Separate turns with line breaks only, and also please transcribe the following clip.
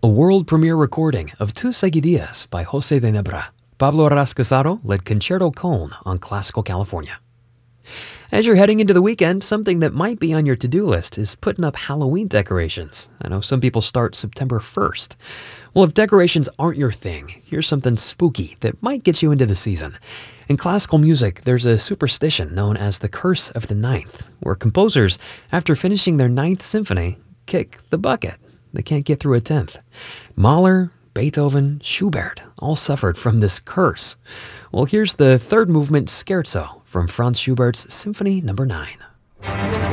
A world premiere recording of Two Seguidillas by Jose de Nebra. Pablo Rascasado led Concerto Cone on Classical California. As you're heading into the weekend, something that might be on your to-do list is putting up Halloween decorations. I know some people start September 1st. Well, if decorations aren't your thing, here's something spooky that might get you into the season. In classical music, there's a superstition known as the Curse of the Ninth, where composers, after finishing their Ninth Symphony, kick the bucket. They can't get through a 10th. Mahler, Beethoven, Schubert all suffered from this curse. Well, here's the third movement scherzo from Franz Schubert's Symphony No. 9.